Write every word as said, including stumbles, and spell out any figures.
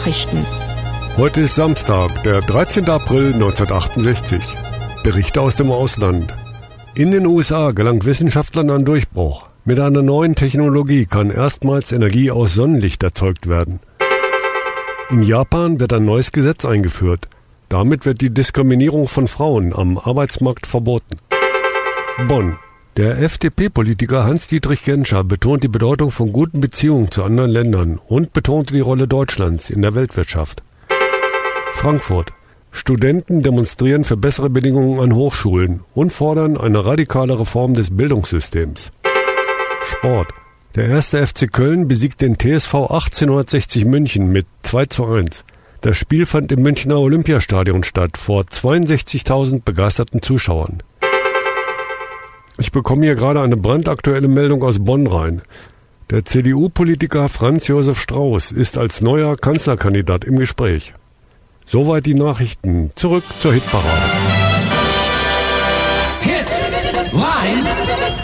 Richten. Heute ist Samstag, der dreizehnten April neunzehnhundertachtundsechzig. Berichte aus dem Ausland. In den U S A gelangt Wissenschaftlern ein Durchbruch. Mit einer neuen Technologie kann erstmals Energie aus Sonnenlicht erzeugt werden. In Japan wird ein neues Gesetz eingeführt. Damit wird die Diskriminierung von Frauen am Arbeitsmarkt verboten. Bonn. Der F D P-Politiker Hans-Dietrich Genscher betont die Bedeutung von guten Beziehungen zu anderen Ländern und betonte die Rolle Deutschlands in der Weltwirtschaft. Frankfurt. Studenten demonstrieren für bessere Bedingungen an Hochschulen und fordern eine radikale Reform des Bildungssystems. Sport. Der erste F C Köln besiegt den T S V achtzehnhundertsechzig München mit zwei zu eins. Das Spiel fand im Münchner Olympiastadion statt, vor zweiundsechzigtausend begeisterten Zuschauern. Ich bekomme hier gerade eine brandaktuelle Meldung aus Bonn rein. Der C D U-Politiker Franz Josef Strauß ist als neuer Kanzlerkandidat im Gespräch. Soweit die Nachrichten. Zurück zur Hitparade. Hit Line